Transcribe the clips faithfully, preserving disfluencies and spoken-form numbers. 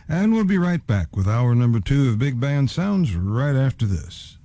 And we'll be right back with hour number two of Big Band Sounds right after this.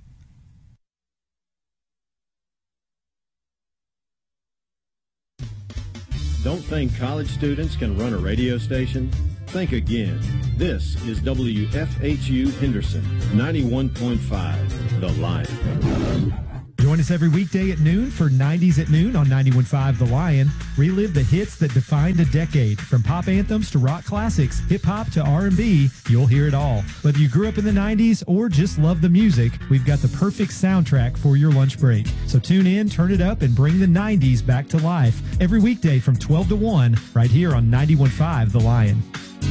Don't think college students can run a radio station? Think again. This is W F H U Henderson, ninety-one point five, The Lion. Join us every weekday at noon for nineties at Noon on ninety-one point five The Lion. Relive the hits that defined a decade. From pop anthems to rock classics, hip-hop to R and B, you'll hear it all. Whether you grew up in the nineties or just love the music, we've got the perfect soundtrack for your lunch break. So tune in, turn it up, and bring the nineties back to life. Every weekday from twelve to one, right here on ninety-one point five The Lion.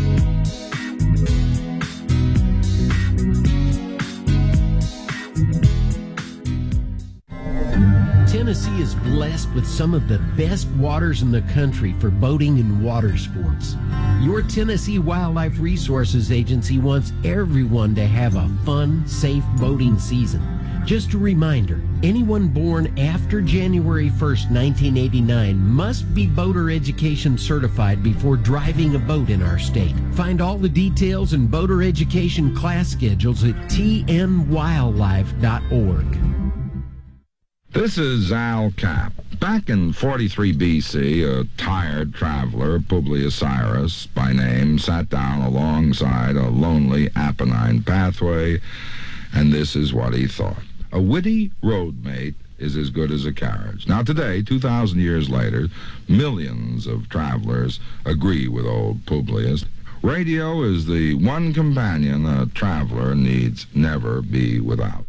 Tennessee is blessed with some of the best waters in the country for boating and water sports. Your Tennessee Wildlife Resources Agency wants everyone to have a fun, safe boating season. Just a reminder, anyone born after January first, nineteen eighty-nine must be boater education certified before driving a boat in our state. Find all the details and boater education class schedules at T N wildlife dot org. This is Al Capp. Back in forty-three B C, a tired traveler, Publius Cyrus by name, sat down alongside a lonely Apennine pathway, and this is what he thought. A witty roadmate is as good as a carriage. Now today, two thousand years later, millions of travelers agree with old Publius. Radio is the one companion a traveler needs never be without.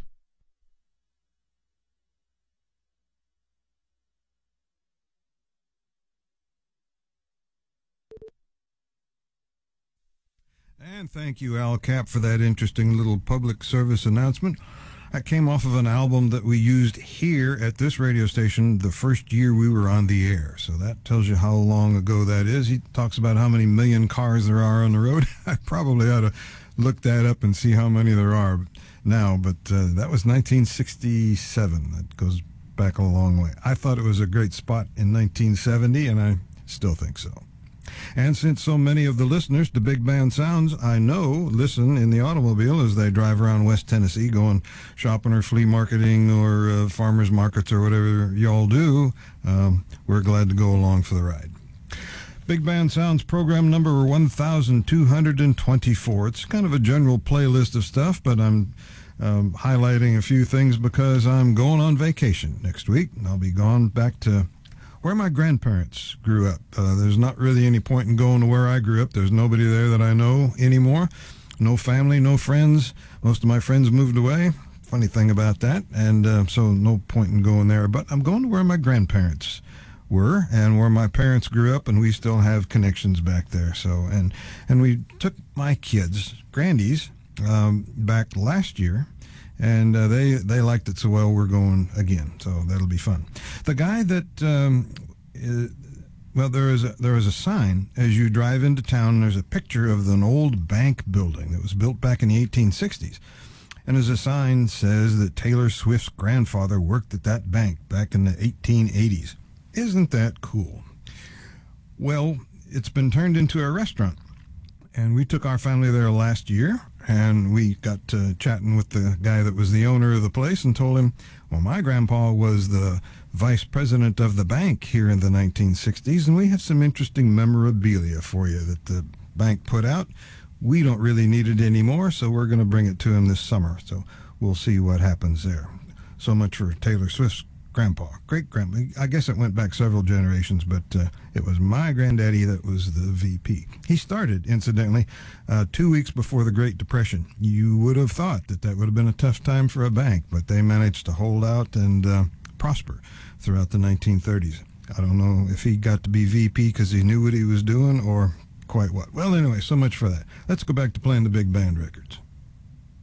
And thank you, Al Capp, for that interesting little public service announcement. That came off of an album that we used here at this radio station the first year we were on the air. So that tells you how long ago that is. He talks about how many million cars there are on the road. I probably ought to look that up and see how many there are now. But uh, that was nineteen sixty-seven. That goes back a long way. I thought it was a great spot in nineteen seventy, and I still think so. And since so many of the listeners to Big Band Sounds I know listen in the automobile as they drive around West Tennessee going shopping or flea marketing or uh, farmers markets or whatever y'all do, um, we're glad to go along for the ride. Big Band Sounds program number one thousand two hundred twenty-four. It's kind of a general playlist of stuff, but I'm um, highlighting a few things because I'm going on vacation next week. I'll be gone back to where my grandparents grew up. Uh, there's not really any point in going to where I grew up. There's nobody there that I know anymore. No family, no friends. Most of my friends moved away. Funny thing about that. And uh, so no point in going there. But I'm going to where my grandparents were and where my parents grew up, and we still have connections back there. So and and we took my kids, Grandies, um, back last year. And uh, they they liked it so well, we're going again. So that'll be fun. The guy that, um, is, well, there is, a, there is a sign as you drive into town. There's a picture of an old bank building that was built back in the eighteen sixties. And as a sign says that Taylor Swift's grandfather worked at that bank back in the eighteen eighties. Isn't that cool? Well, it's been turned into a restaurant. And we took our family there last year. And we got to chatting with the guy that was the owner of the place and told him, well, my grandpa was the vice president of the bank here in the nineteen sixties, and we have some interesting memorabilia for you that the bank put out. We don't really need it anymore, so we're going to bring it to him this summer. So we'll see what happens there. So much for Taylor Swift's grandpa, great-grandpa. I guess it went back several generations, but uh, it was my granddaddy that was the V P. He started, incidentally, uh, two weeks before the Great Depression. You would have thought that that would have been a tough time for a bank, but they managed to hold out and uh, prosper throughout the nineteen thirties. I don't know if he got to be V P because he knew what he was doing or quite what. Well, anyway, so much for that. Let's go back to playing the big band records.